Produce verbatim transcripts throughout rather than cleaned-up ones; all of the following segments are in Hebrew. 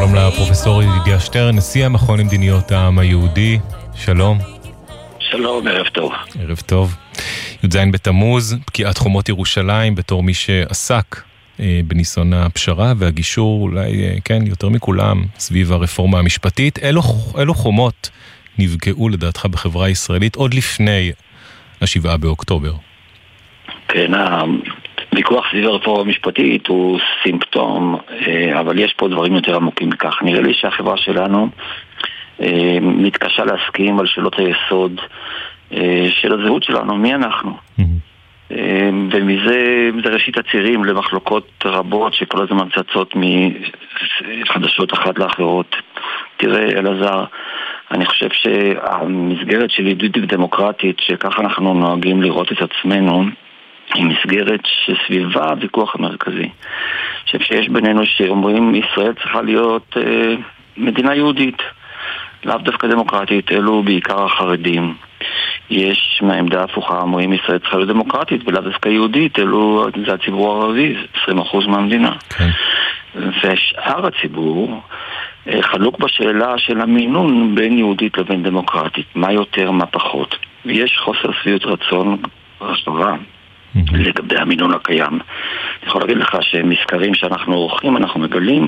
שלום לפרופסור ידידיה שטרן, נשיא המכון למדיניות העם היהודי. שלום. שלום, ערב טוב. ערב טוב. י"ז בתמוז, פקיעת חומות ירושלים, בתור מי שעסק אה, בניסיון הפשרה והגישור, אולי אה, כן, יותר מכולם, סביב הרפורמה המשפטית. אילו, אילו חומות נפגעו לדעתך בחברה הישראלית עוד לפני השבעה באוקטובר? כן, הוויכוח סביב הרפורמה המשפטית הוא סימפטום, אבל יש פה דברים יותר עמוקים מכך. נראה לי שהחברה שלנו מתקשה להסכים על שאלות היסוד של הזהות שלנו, מי אנחנו. ומזה זה ראשית הצירים למחלוקות רבות שכל הזמן צצות מחדשות אחת לאחרות. תראה, אלעזר, אני חושב שהמסגרת של יהודית ודמוקרטית, שככה אנחנו נוהגים לראות את עצמנו, היא מסגרת שסביבה הוויכוח המרכזי. אני חושב שיש בינינו שאומרים ישראל צריכה להיות אה, מדינה יהודית, לאו דווקא דמוקרטית, אלו בעיקר החרדים. יש מהעמדה הפוכה, אומרים ישראל צריכה להיות דמוקרטית ולאו דווקא יהודית, אלו זה הציבור הערבי, עשרים אחוז מהמדינה. כן. ושאר הציבור חלוק בשאלה של המינון בין יהודית לבין דמוקרטית, מה יותר, מה פחות. ויש חוסר שביעות רצון רחבה mm-hmm. לגבי המינון הקיים. אני יכול להגיד לך שמסקרים שאנחנו עורכים, אנחנו מגלים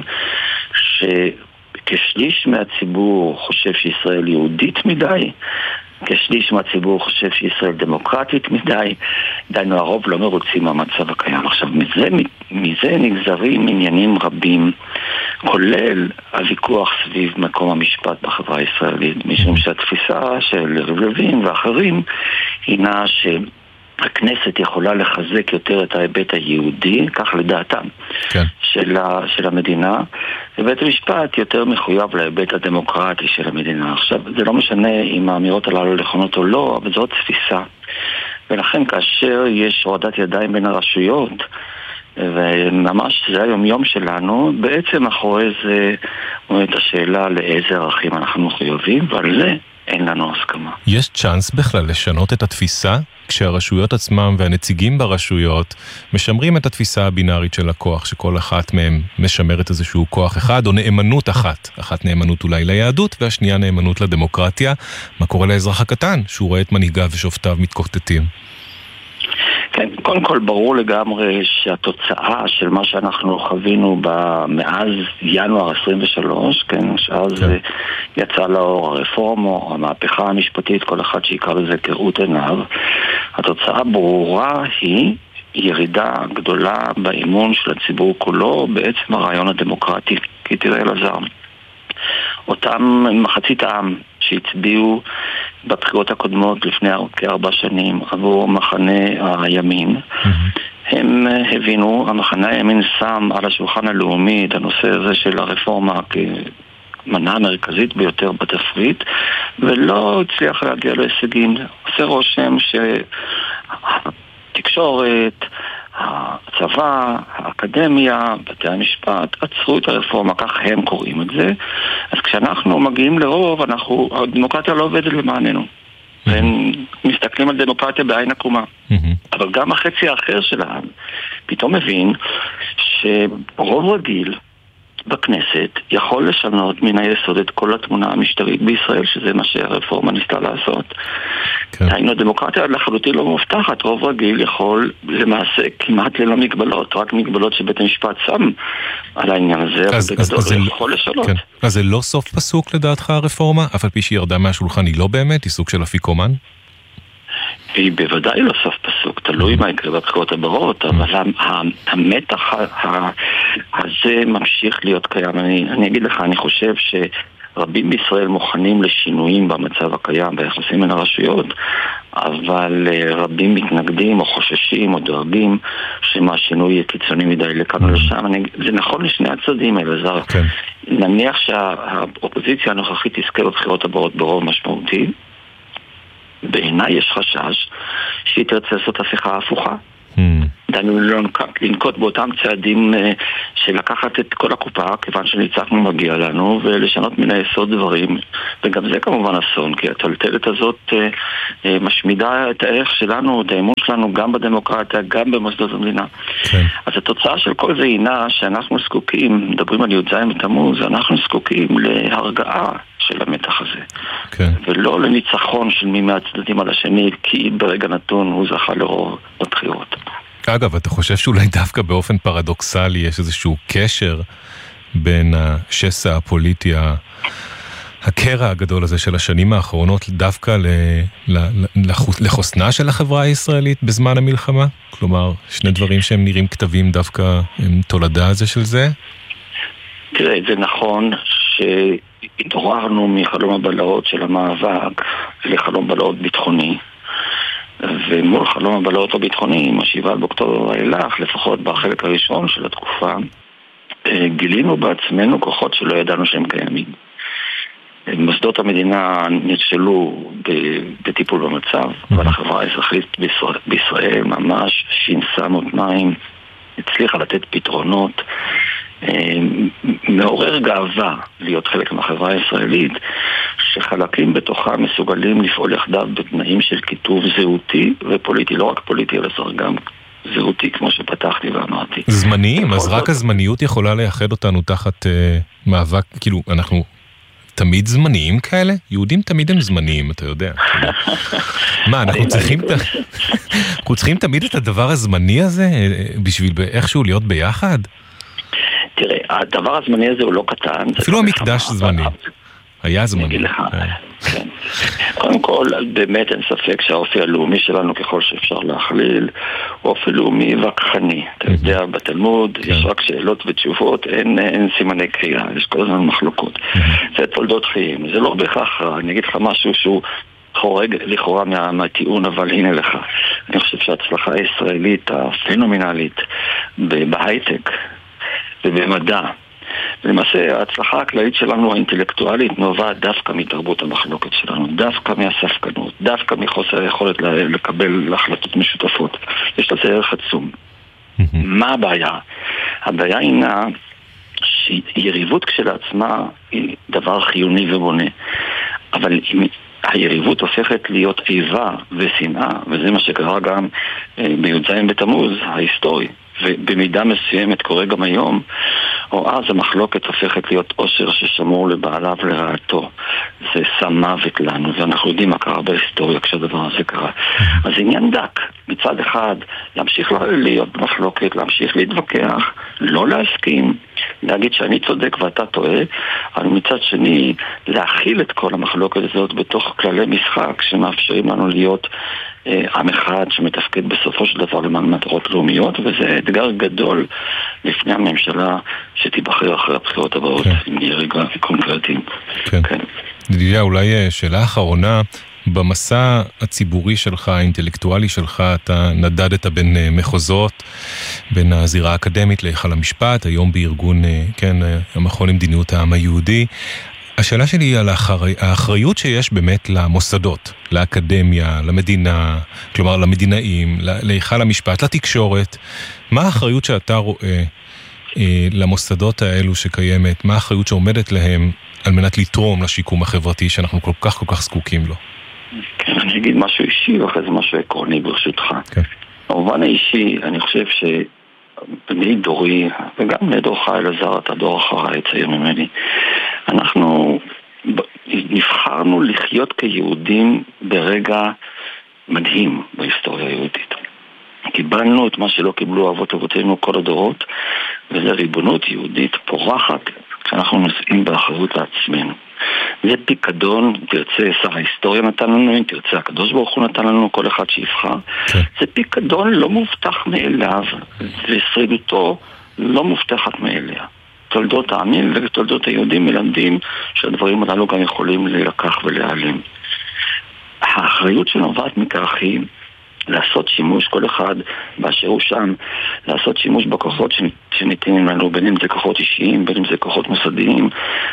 שכשליש מהציבור חושב שישראל יהודית מדי, כשליש מהציבור חושב שישראל דמוקרטית מדי, דיינו הרוב לא מרוצים מהמצב הקיים. עכשיו, מזה, מזה נגזרים עניינים רבים, כולל הוויכוח סביב מקום המשפט בחברה הישראלית, משום שהתפיסה של רבלבים ואחרים הינה שהכנסת יכולה לחזק יותר את ההיבט היהודי, כך לדעתם, כן. של, ה, של המדינה, ובית המשפט יותר מחויב להיבט הדמוקרטי של המדינה. עכשיו, זה לא משנה אם האמירות הללו נכונות או לא, אבל זאת תפיסה. ולכן כאשר יש הורדת ידיים בין הרשויות, וממש זה היום יום שלנו, בעצם אחרי זה את השאלה לאיזה ערכים אנחנו מחויבים, ועל זה אין לנו הסכמה. יש צ'אנס בכלל לשנות את התפיסה, כשהרשויות עצמם והנציגים ברשויות משמרים את התפיסה הבינארית של הכוח, שכל אחת מהם משמרת איזשהו כוח אחד, או נאמנות אחת. אחת נאמנות אולי ליהדות, והשנייה נאמנות לדמוקרטיה. מה קורה לאזרח הקטן, שהוא רואה את מנהיגיו ושופטיו מתקוטטים? כן, קודם כל ברור לגמרי שהתוצאה של מה שאנחנו חווינו מאז ינואר עשרים ושלוש, כן, שאז כן. יצא לאור הרפורמה, המהפכה המשפטית, כל אחד שיקרא לזה כראות עיניו, התוצאה ברורה היא ירידה גדולה באמון של הציבור כולו, בעצם הרעיון הדמוקרטי. כי תראה אלעזר, אותם מחצית העם שהצביעו בבחירות הקודמות לפני כארבע שנים עבור מחנה הימין, mm-hmm. הם הבינו, המחנה הימין שם על השולחן הלאומי את הנושא הזה של הרפורמה כמנה המרכזית ביותר בתפריט, ולא הצליח להגיע להישגים. עושה רושם שהתקשורת, הצבא, האקדמיה, בתי המשפט, עצרו את הרפורמה, כך הם קוראים את זה. אז כשאנחנו מגיעים לרוב, אנחנו, הדמוקרטיה לא עובדת למעננו. והם מסתכלים על דמוקרטיה בעין עקומה. אבל גם החצי האחר של העם פתאום מבין שרוב רגיל בכנסת יכול לשנות מן היסוד את כל התמונה המשטרית בישראל, שזה מה שהרפורמה ניסתה לעשות. כן. היינו דמוקרטיה לחלוטין לא מובטחת, רוב רגיל יכול למעשה כמעט ללא מגבלות, רק מגבלות שבית המשפט שם על העניין הזה, אז, אבל בגדול אז, הוא יכול לשנות. כן. אז זה לא סוף פסוק לדעתך הרפורמה? אף על פי שהיא ירדה מהשולחן היא לא באמת, היא סוג של אפיקומן? היא בוודאי לא סוף פסוק, תלוי מה יקרה בבחירות הבאות, אבל המתח הזה ממשיך להיות קיים. אני, אני אגיד לך, אני חושב שרבים בישראל מוכנים לשינויים במצב הקיים ביחסים בין הרשויות, אבל רבים מתנגדים או חוששים או דואגים שמהשינוי יהיה קיצוני מדי לכאן ולשם. אני, זה נכון לשני הצדדים, אלעזר. כן. נניח שהאופוזיציה הנוכחית תזכה בבחירות הבאות ברוב משמעותי, בעיניי יש חשש שהיא תרצה לעשות הפיכה הפוכה. דנו לנקוט באותם צעדים של לקחת את כל הקופה, כיוון שניצחנו מגיע לנו, ולשנות מן היסוד דברים, וגם זה כמובן אסון, כי הטלטלת הזאת משמידה את הערך שלנו, את האמון שלנו, גם בדמוקרטיה, גם במוסדות המדינה. כן. אז התוצאה של כל זה הינה שאנחנו זקוקים, מדברים על י"ז בתמוז, אנחנו זקוקים להרגעה של המתח הזה. כן. ולא לניצחון של מי מהצדדים על השני, כי ברגע נתון הוא זכה לרוב בבחירות. אגב, אתה חושב שאולי דווקא באופן פרדוקסלי יש איזשהו קשר בין השסע הפוליטי, הקרע הגדול הזה של השנים האחרונות, דווקא ל, ל, לחוסנה של החברה הישראלית בזמן המלחמה? כלומר, שני דברים שהם נראים כתבים דווקא הם תולדה הזה של זה? תראה, זה נכון שהתעוררנו מחלום הבלהות של המאבק לחלום בלהות ביטחוני, ומול חלום הבלהות הביטחוני, משבעה באוקטובר אילך, לפחות בחלק הראשון של התקופה, גילינו בעצמנו כוחות שלא ידענו שהם קיימים. מוסדות המדינה נכשלו בטיפול במצב, אבל החברה האזרחית בישראל ממש שינסה מותניים, הצליחה לתת פתרונות, מעורר גאווה להיות חלק מהחברה הישראלית, שחלקים בתוכה מסוגלים לפעול יחדיו בתנאים של כיתוב זהותי ופוליטי, לא רק פוליטי אלא גם זהותי, כמו שפתחתי ואמרתי. זמניים, אז רק הזמניות יכולה לייחד אותנו תחת מאבק, כאילו אנחנו תמיד זמניים כאלה? יהודים תמיד הם זמניים, אתה יודע. מה, אנחנו צריכים אנחנו צריכים תמיד את הדבר הזמני הזה בשביל איכשהו להיות ביחד? תראה, הדבר הזמני הזה הוא לא קטן. אפילו המקדש זמני. היה זמני. אני אגיד לך, כן. קודם כל, באמת אין ספק שהאופי הלאומי שלנו, ככל שאפשר להכליל, הוא אופי לאומי וכחני. אתה יודע, בתלמוד יש רק שאלות ותשובות, אין סימני קריאה, יש כל הזמן מחלוקות. זה תולדות חיים. זה לא בהכרח, אני אגיד לך משהו שהוא חורג לכאורה מהטיעון, אבל הנה לך. אני חושב שההצלחה הישראלית, הפנומנלית, בהייטק, ובמדע. למעשה, ההצלחה הכללית שלנו האינטלקטואלית נובעת דווקא מתרבות המחלוקת שלנו, דווקא מהספקנות, דווקא מחוסר היכולת לקבל החלטות משותפות. יש לזה ערך עצום. מה הבעיה? הבעיה הינה שיריבות כשלעצמה היא דבר חיוני ובונה. אבל אם היריבות הופכת להיות איבה ושנאה, וזה מה שקרה גם בי"ז בתמוז ההיסטורי, ובמידה מסוימת קורה גם היום, או אז המחלוקת הופכת להיות עושר ששמור לבעליו לרעתו. זה שם מוות לנו, ואנחנו יודעים מה קרה בהיסטוריה כשהדבר הזה קרה. אז עניין דק, מצד אחד, להמשיך להיות במחלוקת, להמשיך להתווכח, לא להסכים, להגיד שאני צודק ואתה טועה, אבל מצד שני, להכיל את כל המחלוקת הזאת בתוך כללי משחק שמאפשרים לנו להיות עם אחד שמתפקד בסופו של דבר למען מטרות לאומיות, וזה אתגר גדול לפני הממשלה שתיבחר אחרי הבחירות הבאות, עם יריגה קונקרטיים. כן. דדיה, אולי שאלה אחרונה, במסע הציבורי שלך, האינטלקטואלי שלך, אתה נדדת בין מחוזות, בין הזירה האקדמית להיכל המשפט, היום בארגון, כן, המכון למדיניות העם היהודי. השאלה שלי היא על האחריות שיש באמת למוסדות, לאקדמיה, למדינה, כלומר למדינאים, להיכל המשפט, לתקשורת. מה האחריות שאתה רואה אה, למוסדות האלו שקיימת? מה האחריות שעומדת להם על מנת לתרום לשיקום החברתי שאנחנו כל כך כל כך זקוקים לו? כן, אני אגיד משהו אישי ואחרי זה משהו עקרוני ברשותך. כן. במובן האישי, אני חושב ש... בני דורי, וגם לדורך אלעזר, אתה דור אחריי, צעיר ממני, אנחנו נבחרנו לחיות כיהודים ברגע מדהים בהיסטוריה היהודית. קיבלנו את מה שלא קיבלו אבות אבותינו כל הדורות, וזה ריבונות יהודית פורחת כשאנחנו נושאים באחריות לעצמנו. זה פיקדון, תרצה שר ההיסטוריה נתן לנו, אם תרצה הקדוש ברוך הוא נתן לנו, כל אחד שיבחר. Okay. זה פיקדון לא מובטח מאליו, ושרידותו לא מובטחת מאליה. תולדות העמים ותולדות היהודים מלמדים שהדברים הללו גם יכולים להילקח ולהיעלם. האחריות שנובעת מכך היא לעשות שימוש, כל אחד באשר הוא שם, לעשות שימוש בכוחות שניתנים לנו, בין אם זה כוחות אישיים, בין אם זה כוחות מוסדיים,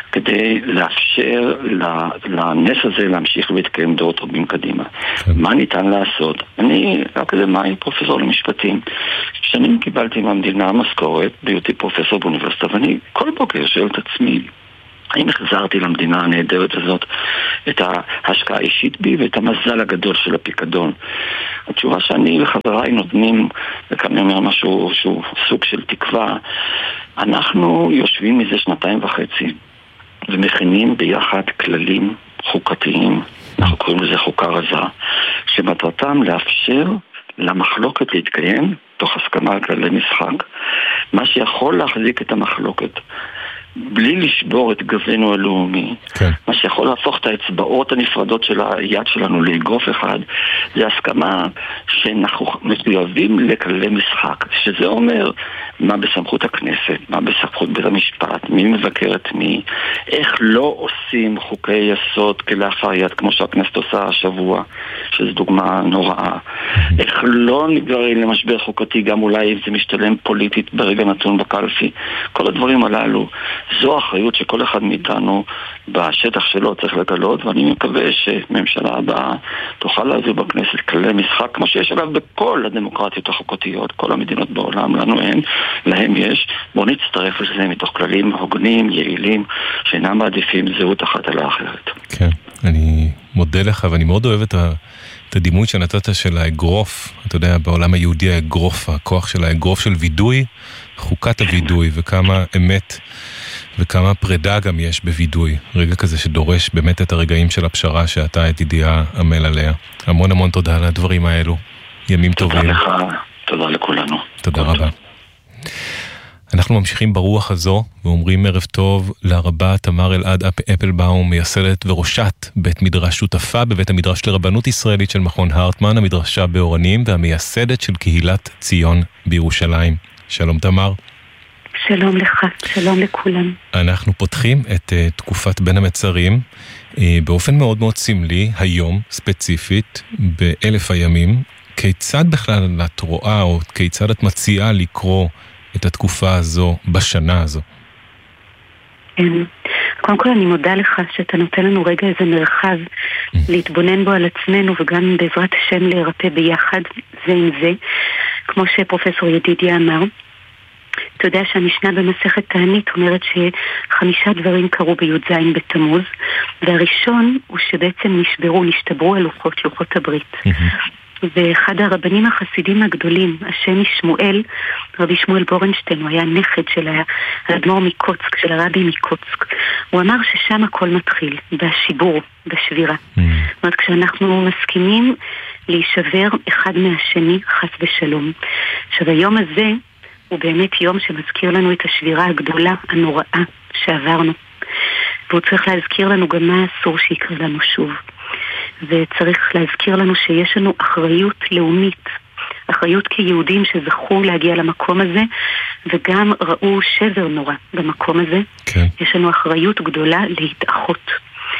כדי לאפשר לנס הזה להמשיך ולהתקיים דורות רבים קדימה. מה ניתן לעשות? אני אקדמאי, פרופסור למשפטים. שנים קיבלתי מהמדינה משכורת בהיותי פרופסור באוניברסיטה, ואני כל בוקר שואל את עצמי, האם החזרתי למדינה הנהדרת הזאת את ההשקעה האישית בי ואת המזל הגדול של הפיקדון? התשובה שאני וחבריי נותנים, וכאן אני אומר משהו שהוא סוג של תקווה, אנחנו יושבים מזה שנתיים וחצי ומכינים ביחד כללים חוקתיים, אנחנו קוראים לזה חוקה רזה, שמטרתם לאפשר למחלוקת להתקיים תוך הסכמה על כללי משחק, מה שיכול להחזיק את המחלוקת בלי לשבור את גבנו הלאומי. כן. מה שיכול להפוך את האצבעות הנפרדות של היד שלנו לאגרוף אחד, זה הסכמה שאנחנו מחויבים לכללי משחק, שזה אומר מה בסמכות הכנסת, מה בסמכות בית המשפט, מי מבקר את מי, איך לא עושים חוקי יסוד כלאחר יד כמו שהכנסת עושה השבוע, שזו דוגמה נוראה, איך לא נגררים למשבר חוקתי, גם אולי אם זה משתלם פוליטית ברגע נתון בקלפי. כל הדברים הללו, זו האחריות שכל אחד מאיתנו בשטח שלו צריך לגלות, ואני מקווה שממשלה הבאה תוכל להביא בכנסת כללי משחק כמו שיש עליו בכל הדמוקרטיות החוקתיות, כל המדינות בעולם, לנו אין, להם יש. בואו נצטרף לזה מתוך כללים הוגנים, יעילים, שאינם מעדיפים זהות אחת על האחרת. כן, אני מודה לך, ואני מאוד אוהב את ה... את הדימוי שנתת של האגרוף, אתה יודע, בעולם היהודי האגרוף, הכוח של האגרוף של וידוי, חוקת הוידוי, וכמה אמת וכמה פרידה גם יש בוידוי, רגע כזה שדורש באמת את הרגעים של הפשרה שאתה את ידיעה עמל עליה. המון המון תודה על הדברים האלו, ימים טובים. תודה לך, תודה לכולנו. תודה רבה. אנחנו ממשיכים ברוח הזו ואומרים ערב טוב לרבה תמר אלעד אפלבאום, מייסדת וראשת בית מדרש, שותפה בבית המדרש לרבנות ישראלית של מכון הרטמן, המדרשה באורנים, והמייסדת של קהילת ציון בירושלים. שלום תמר. שלום לך, שלום לכולם. אנחנו פותחים את uh, תקופת בין המצרים uh, באופן מאוד מאוד סמלי, היום ספציפית, באלף הימים. כיצד בכלל את רואה או כיצד את מציעה לקרוא את התקופה הזו בשנה הזו? קודם כל אני מודה לך שאתה נותן לנו רגע איזה מרחב להתבונן בו על עצמנו, וגם בעזרת השם להירפא ביחד זה עם זה, כמו שפרופסור ידידיה אמר. אתה יודע שהמשנה במסכת תענית אומרת שחמישה דברים קרו בי"ז בתמוז, והראשון הוא שבעצם נשברו, נשתברו הלוחות, לוחות הברית. ואחד הרבנים החסידים הגדולים, השם שמואל, רבי שמואל בורנשטיין, הוא היה נכד של האדמו"ר מקוצק, של הרבי מקוצק. הוא אמר ששם הכל מתחיל, בשיבור, בשבירה. זאת אומרת, כשאנחנו מסכימים להישבר אחד מהשני, חס ושלום. עכשיו, היום הזה הוא באמת יום שמזכיר לנו את השבירה הגדולה, הנוראה שעברנו. והוא צריך להזכיר לנו גם מה אסור שיקרה לנו שוב. וצריך להזכיר לנו שיש לנו אחריות לאומית, אחריות כיהודים שזכו להגיע למקום הזה, וגם ראו שבר נורא במקום הזה. כן. יש לנו אחריות גדולה להתאחות,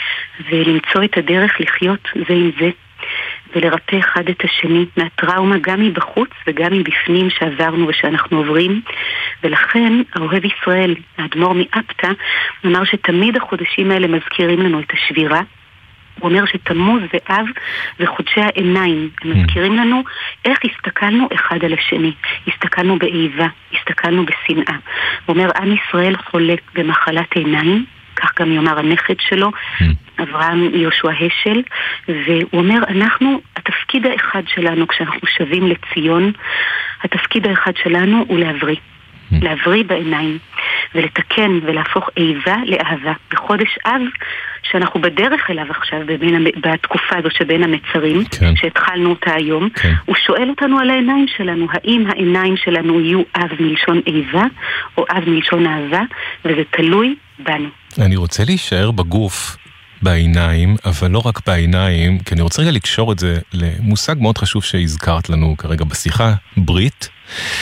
ולמצוא את הדרך לחיות זה עם זה, ולרפא אחד את השני מהטראומה, גם מבחוץ וגם מבפנים שעברנו ושאנחנו עוברים. ולכן האוהב ישראל, האדמו"ר מאפתא, אמר שתמיד החודשים האלה מזכירים לנו את השבירה. הוא אומר שתמוז ואב וחודשי העיניים, הם מזכירים לנו איך הסתכלנו אחד על השני, הסתכלנו באיבה, הסתכלנו בשנאה. הוא אומר, עם ישראל חולה במחלת עיניים, כך גם יאמר הנכד שלו, אברהם יהושע השל, והוא אומר, אנחנו, התפקיד האחד שלנו כשאנחנו שבים לציון, התפקיד האחד שלנו הוא להבריא. להבריא בעיניים ולתקן ולהפוך איבה לאהבה. בחודש אב שאנחנו בדרך אליו עכשיו בבין, בתקופה הזו שבין המצרים, כן. שהתחלנו אותה היום, כן. הוא שואל אותנו על העיניים שלנו, האם העיניים שלנו יהיו אב מלשון איבה או אב מלשון אהבה, וזה תלוי בנו. אני רוצה להישאר בגוף, בעיניים, אבל לא רק בעיניים, כי אני רוצה רגע לקשור את זה למושג מאוד חשוב שהזכרת לנו כרגע בשיחה, ברית.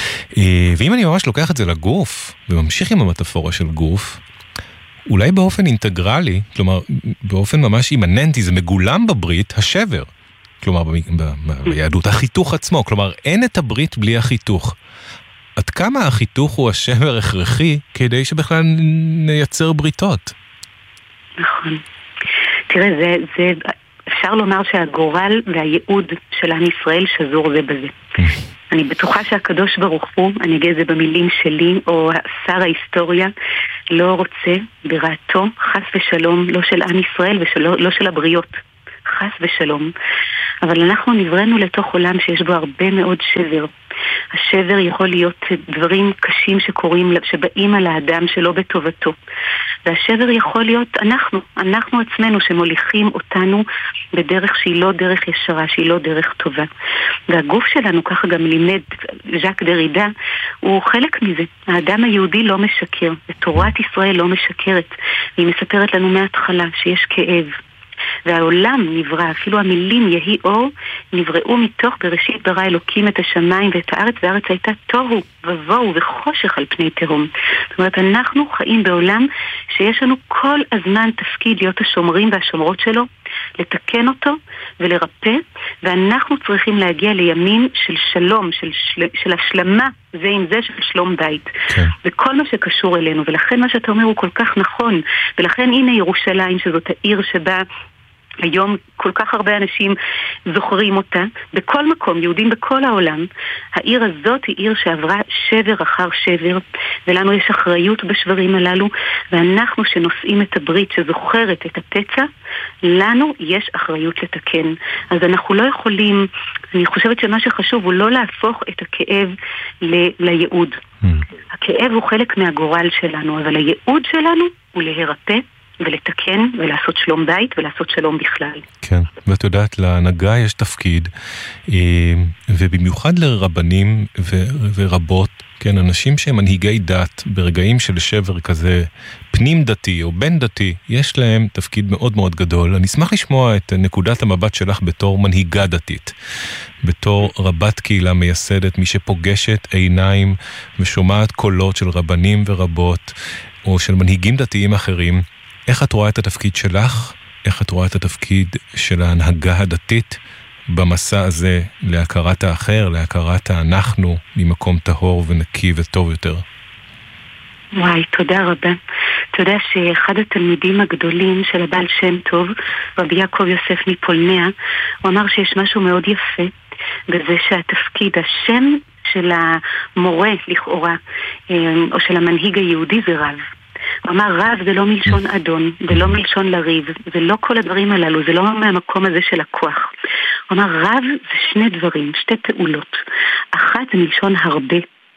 ואם אני ממש לוקח את זה לגוף, וממשיך עם המטאפורה של גוף, אולי באופן אינטגרלי, כלומר, באופן ממש אימננטי, זה מגולם בברית השבר. כלומר, ביהדות, החיתוך עצמו. כלומר, אין את הברית בלי החיתוך. עד כמה החיתוך הוא השבר הכרחי, כדי שבכלל נייצר בריתות? נכון. תראה, זה, זה, אפשר לומר שהגורל והייעוד של עם ישראל שזור זה בזה. אני בטוחה שהקדוש ברוך הוא, אני אגיד את זה במילים שלי, או שר ההיסטוריה, לא רוצה ברעתו, חס ושלום, לא של עם ישראל ולא לא של הבריות. חס ושלום. אבל אנחנו נבראנו לתוך עולם שיש בו הרבה מאוד שבר. השבר יכול להיות דברים קשים שקורים, שבאים על האדם שלא בטובתו. והשבר יכול להיות אנחנו, אנחנו עצמנו שמוליכים אותנו בדרך שהיא לא דרך ישרה, שהיא לא דרך טובה. והגוף שלנו, ככה גם לימד ז'אק דרידה, הוא חלק מזה. האדם היהודי לא משקר, ותורת ישראל לא משקרת. והיא מספרת לנו מההתחלה שיש כאב. והעולם נברא, אפילו המילים יהי אור, נבראו מתוך בראשית ברא אלוקים את השמיים ואת הארץ, והארץ הייתה תוהו ובוהו וחושך על פני תהום. זאת אומרת, אנחנו חיים בעולם שיש לנו כל הזמן תפקיד להיות השומרים והשומרות שלו, לתקן אותו ולרפא, ואנחנו צריכים להגיע לימים של שלום, של, של, של השלמה זה עם זה, של שלום בית. כן. וכל מה שקשור אלינו, ולכן מה שאתה אומר הוא כל כך נכון, ולכן הנה ירושלים, שזאת העיר שבה היום כל כך הרבה אנשים זוכרים אותה, בכל מקום, יהודים בכל העולם. העיר הזאת היא עיר שעברה שבר אחר שבר, ולנו יש אחריות בשברים הללו, ואנחנו שנושאים את הברית שזוכרת את הפצע, לנו יש אחריות לתקן. אז אנחנו לא יכולים, אני חושבת שמה שחשוב הוא לא להפוך את הכאב ל- לייעוד. Mm. הכאב הוא חלק מהגורל שלנו, אבל הייעוד שלנו הוא להירפא, ולתקן ולעשות שלום בית ולעשות שלום בכלל. כן, ואת יודעת, להנהגה יש תפקיד, ובמיוחד לרבנים ורבות, כן, אנשים שהם מנהיגי דת, ברגעים של שבר כזה פנים דתי או בין דתי, יש להם תפקיד מאוד מאוד גדול. אני אשמח לשמוע את נקודת המבט שלך בתור מנהיגה דתית, בתור רבת קהילה מייסדת, מי שפוגשת עיניים ושומעת קולות של רבנים ורבות, או של מנהיגים דתיים אחרים. איך את רואה את התפקיד שלך? איך את רואה את התפקיד של ההנהגה הדתית במסע הזה להכרת האחר, להכרת האנחנו ממקום טהור ונקי וטוב יותר? וואי, תודה רבה. אתה יודע שאחד התלמידים הגדולים של הבעל שם טוב, רבי יעקב יוסף מפולניה, הוא אמר שיש משהו מאוד יפה בזה שהתפקיד, השם של המורה לכאורה, או של המנהיג היהודי זה רב. הוא אמר, רב זה לא מלשון אדון, זה לא מלשון לריב, זה לא כל הדברים הללו, זה לא מהמקום הזה של הכוח. הוא אמר, רב זה שני דברים, שתי פעולות. אחת זה מלשון הרבה.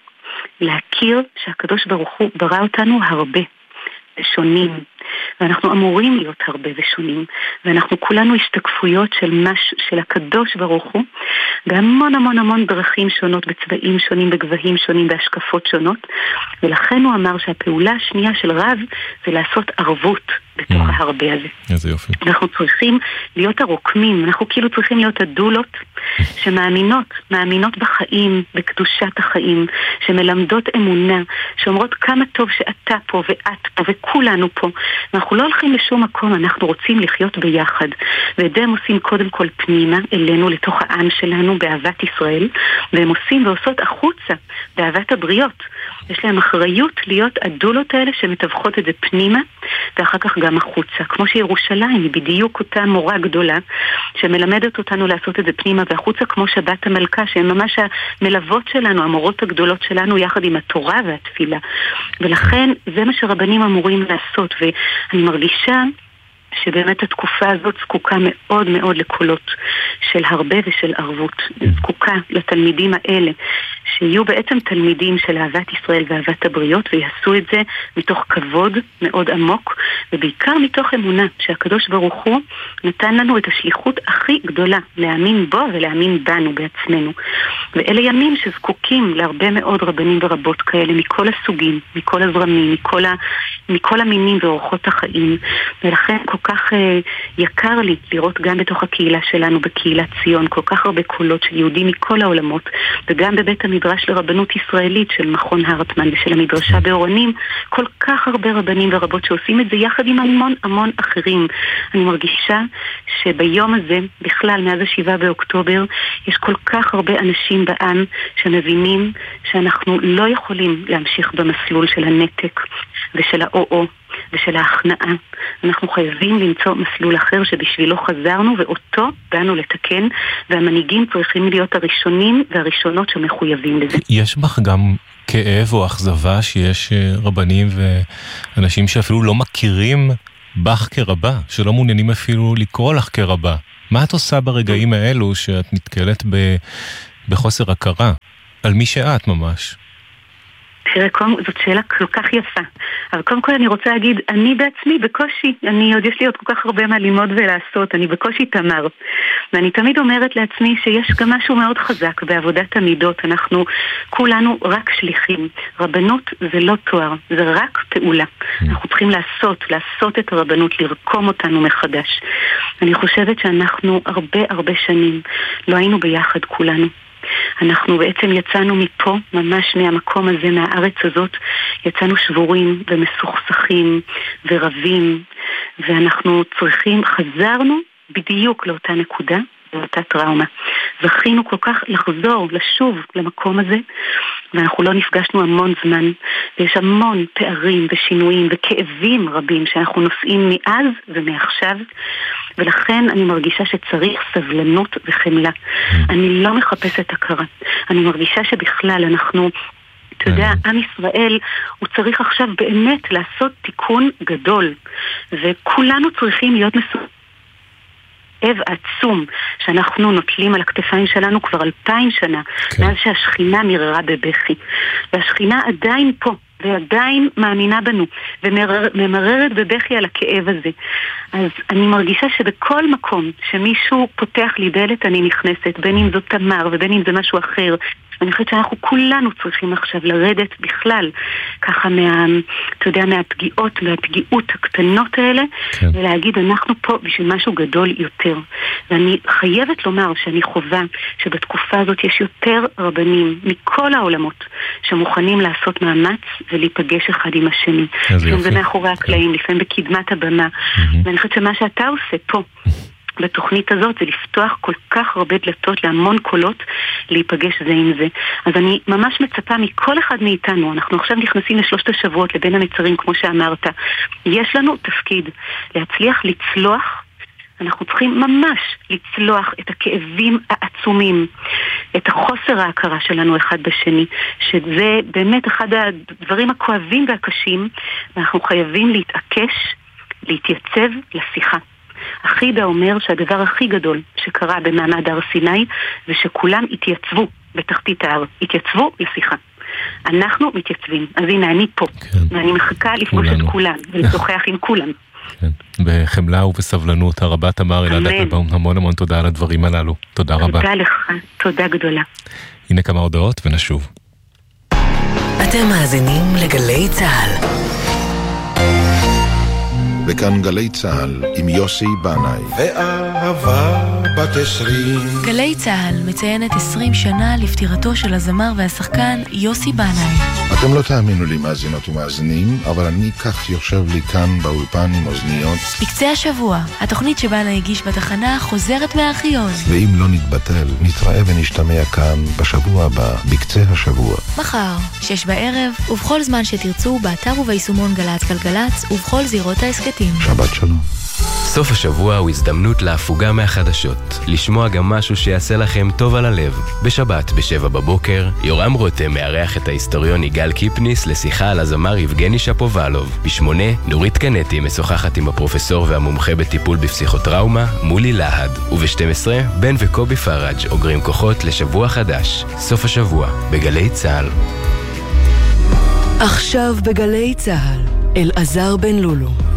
להכיר שהקדוש ברוך הוא ברא אותנו הרבה, שונים, ואנחנו אמורים להיות הרבה ושונים, ואנחנו כולנו השתקפויות של, מש, של הקדוש ברוך הוא, בהמון המון המון דרכים שונות, בצבעים שונים, בגבהים שונים, בהשקפות שונות, ולכן הוא אמר שהפעולה השנייה של רב זה לעשות ערבות בתוך mm. ההרבה הזה. איזה יופי. אנחנו צריכים להיות הרוקמים, אנחנו כאילו צריכים להיות הדולות שמאמינות, מאמינות בחיים, בקדושת החיים, שמלמדות אמונה, שאומרות כמה טוב שאתה פה ואת פה וכולנו פה. אנחנו לא הולכים לשום מקום, אנחנו רוצים לחיות ביחד. ואת זה הם עושים קודם כל פנימה, אלינו, לתוך העם שלנו, באהבת ישראל, והם עושים ועושות החוצה, באהבת הבריות. יש להם אחריות להיות הדולות האלה שמתווכות את זה פנימה, ואחר כך גם החוצה. כמו שירושלים היא בדיוק אותה מורה גדולה, שמלמדת אותנו לעשות את זה פנימה והחוצה, כמו שבת המלכה, שהן ממש המלוות שלנו, המורות הגדולות שלנו, יחד עם התורה והתפילה. ולכן זה מה שרבנים אמורים לעשות, ואני מרגישה שבאמת התקופה הזאת זקוקה מאוד מאוד לקולות של הרבה ושל ערבות. זקוקה לתלמידים האלה, שיהיו בעצם תלמידים של אהבת ישראל ואהבת הבריות, ויעשו את זה מתוך כבוד מאוד עמוק, ובעיקר מתוך אמונה שהקדוש ברוך הוא נתן לנו את השליחות הכי גדולה, להאמין בו ולהאמין בנו בעצמנו. ואלה ימים שזקוקים להרבה מאוד רבנים ורבות כאלה, מכל הסוגים, מכל הזרמים, מכל, ה, מכל המינים ואורחות החיים. ולכן כל כך uh, יקר לי לראות גם בתוך הקהילה שלנו, בקהילת ציון, כל כך הרבה קולות של יהודים מכל העולמות, וגם בבית המדרש לרבנות ישראלית של מכון הרטמן ושל המדרשה באורנים, כל כך הרבה רבנים ורבות שעושים את זה יחד יחד עם המון המון אחרים. אני מרגישה שביום הזה, בכלל מאז השבעה באוקטובר, יש כל כך הרבה אנשים בעם שמבינים שאנחנו לא יכולים להמשיך במסלול של הנתק ושל האו-או ושל ההכנעה. אנחנו חייבים למצוא מסלול אחר שבשבילו חזרנו ואותו באנו לתקן, והמנהיגים צריכים להיות הראשונים והראשונות שמחויבים לזה. יש בך גם כאב או אכזבה שיש רבנים ואנשים שאפילו לא מכירים בך כרבה, שלא מעוניינים אפילו לקרוא לך כרבה? מה את עושה ברגעים האלו שאת נתקלת ב... בחוסר הכרה? על מי שאת ממש? תראה, זאת שאלה כל כך יפה. אבל קודם כל אני רוצה להגיד, אני בעצמי בקושי, אני עוד יש לי עוד כל כך הרבה מה ללמוד ולעשות, אני בקושי תמר. ואני תמיד אומרת לעצמי שיש גם משהו מאוד חזק בעבודת המידות. אנחנו כולנו רק שליחים. רבנות זה לא תואר, זה רק פעולה. אנחנו צריכים לעשות, לעשות את הרבנות, לרקום אותנו מחדש. אני חושבת שאנחנו הרבה הרבה שנים לא היינו ביחד כולנו. אנחנו בעצם יצאנו מפה, ממש מהמקום הזה, מהארץ הזאת, יצאנו שבורים ומסוכסכים ורבים, ואנחנו צריכים, חזרנו בדיוק לאותה נקודה, לאותה טראומה. זכינו כל כך לחזור, לשוב למקום הזה, ואנחנו לא נפגשנו המון זמן, ויש המון פערים ושינויים וכאבים רבים שאנחנו נושאים מאז ומעכשיו, ולכן אני מרגישה שצריך סבלנות וחמלה. אני לא מחפשת הכרה. אני מרגישה שבכלל אנחנו, אתה יודע, עם ישראל הוא צריך עכשיו באמת לעשות תיקון גדול, וכולנו צריכים להיות מסורים. כאב עצום שאנחנו נוטלים על הכתפיים שלנו כבר אלפיים שנה, כן. מאז שהשכינה מררה בבכי, והשכינה עדיין פה ועדיין מאמינה בנו וממררת בבכי על הכאב הזה. אז אני מרגישה שבכל מקום שמישהו פותח לי דלת אני נכנסת, בין אם זאת תמר ובין אם זה משהו אחר. אני חושבת שאנחנו כולנו צריכים עכשיו לרדת בכלל ככה מה, אתה יודע, מהפגיעות, מהפגיעות הקטנות האלה, כן. ולהגיד אנחנו פה בשביל משהו גדול יותר. ואני חייבת לומר שאני חובה שבתקופה הזאת יש יותר רבנים מכל העולמות שמוכנים לעשות מאמץ ולהיפגש אחד עם השני. לפעמים זה מאחורי הקלעים, לפעמים בקדמת הבמה. Mm-hmm. ואני חושבת שמה שאתה עושה פה בתוכנית הזאת זה לפתוח כל כך הרבה דלתות להמון קולות להיפגש זה עם זה. אז אני ממש מצפה מכל אחד מאיתנו, אנחנו עכשיו נכנסים לשלושת השבועות לבין המצרים כמו שאמרת, יש לנו תפקיד להצליח לצלוח, אנחנו צריכים ממש לצלוח את הכאבים העצומים, את החוסר ההכרה שלנו אחד בשני, שזה באמת אחד הדברים הכואבים והקשים, ואנחנו חייבים להתעקש, להתייצב לשיחה. החידה אומר שהדבר הכי גדול שקרה במעמד הר סיני זה שכולם התייצבו בתחתית ההר, התייצבו לשיחה. אנחנו מתייצבים, אז הנה אני פה, כן. ואני מחכה לפגוש את כולם ולשוחח עם כולם. כן. בחמלה ובסבלנות הרבה. תמר אלעד אפלבאום, המון המון תודה על הדברים הללו. תודה רבה. תודה לך, תודה גדולה. הנה כמה הודעות ונשוב. אתם מאזינים לגלי צהל. וכאן גלי צהל עם יוסי בנאי. ואהבה בת עשרים. גלי צהל מציינת עשרים שנה לפטירתו של הזמר והשחקן יוסי בנאי. אתם לא תאמינו לי מאזינות ומאזינים, אבל אני כך יושב לי כאן באולפן עם אוזניות. בקצה השבוע, התוכנית שבנה הגיש בתחנה חוזרת מהארכיון. ואם לא נתבטל, נתראה ונשתמע כאן בשבוע הבא, בקצה השבוע. מחר, שש בערב, ובכל זמן שתרצו, באתר וביישומון גלץ גלגלץ, ובכל זירות העסקתים. שבת שלום. סוף השבוע הוא הזדמנות להפוגה מהחדשות, לשמוע גם משהו שיעשה לכם טוב על הלב. בשבת בשבע בבוקר, יורם רותם מארח את ההיסטוריון יגאל קיפניס לשיחה על הזמר יבגני שפובלוב. בשמונה, נורית קנטי משוחחת עם הפרופסור והמומחה בטיפול בפסיכוטראומה, מולי להד. ובשתים עשרה, בן וקובי פראג' אוגרים כוחות לשבוע חדש. סוף השבוע, בגלי צהל. עכשיו בגלי צהל, אלעזר בן לולו.